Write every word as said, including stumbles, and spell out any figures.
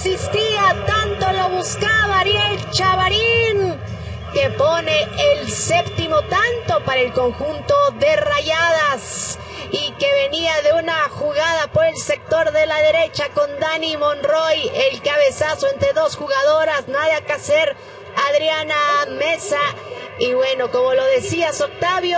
insistía, tanto lo buscaba Ariel Chavarín, que pone el séptimo tanto para el conjunto de Rayadas, y que venía de una jugada por el sector de la derecha con Dani Monroy, el cabezazo entre dos jugadoras, nada que hacer, Adriana Mesa. Y bueno, como lo decías, Octavio,